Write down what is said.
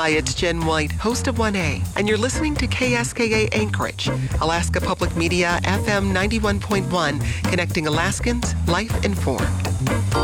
Hi, it's Jen White, host of 1A, and you're listening to KSKA Anchorage, Alaska Public Media, FM 91.1, connecting Alaskans, life informed.